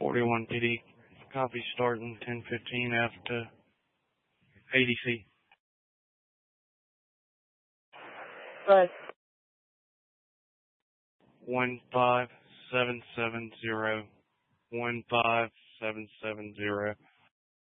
41 PD. Copy starting 10:15 after ADC. Right. 15770. 15770.